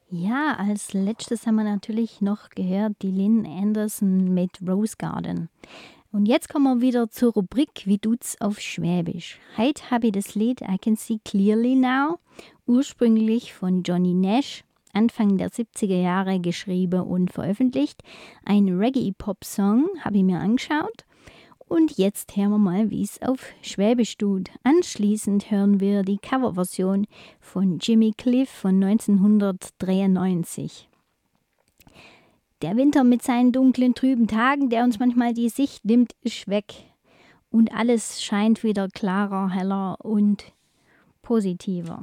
Ja, als letztes haben wir natürlich noch gehört die Lynn Anderson mit Rose Garden. Und jetzt kommen wir wieder zur Rubrik Wie tut's auf Schwäbisch. Heute habe ich das Lied I Can See Clearly Now, ursprünglich von Johnny Nash, Anfang der 70er Jahre geschrieben und veröffentlicht. Ein Reggae-Pop-Song habe ich mir angeschaut. Und jetzt hören wir mal, wie es auf Schwäbisch tut. Anschließend hören wir die Coverversion von Jimmy Cliff von 1993. Der Winter mit seinen dunklen, trüben Tagen, der uns manchmal die Sicht nimmt, ist weg. Und alles scheint wieder klarer, heller und positiver.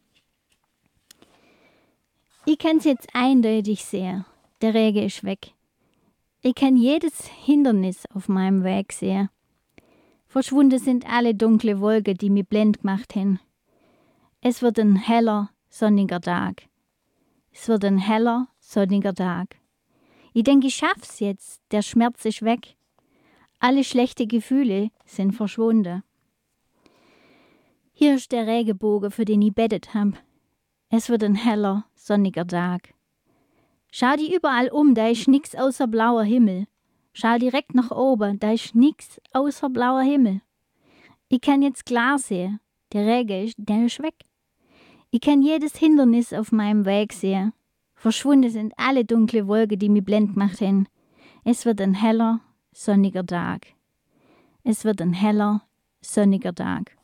Ich kenn's jetzt eindeutig sehr. Der Regen ist weg. Ich kann jedes Hindernis auf meinem Weg sehen. Verschwunden sind alle dunkle Wolken, die mich blind gemacht haben. Es wird ein heller, sonniger Tag. Es wird ein heller, sonniger Tag. Ich denke, ich schaff's jetzt. Der Schmerz ist weg. Alle schlechte Gefühle sind verschwunden. Hier ist der Regenbogen, für den ich bettet hab. Es wird ein heller, sonniger Tag. Schau dich überall um, da ist nix außer blauer Himmel. Schau direkt nach oben, da ist nix außer blauer Himmel. Ich kann jetzt klar sehen, der Regen der ist weg. Ich kann jedes Hindernis auf meinem Weg sehen. Verschwunden sind alle dunkle Wolken, die mich blind gemacht haben. Es wird ein heller, sonniger Tag. Es wird ein heller, sonniger Tag.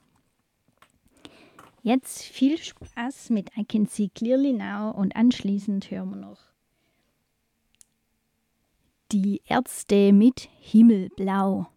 Jetzt viel Spaß mit I Can See Clearly Now und anschließend hören wir noch die Ärzte mit Himmelblau.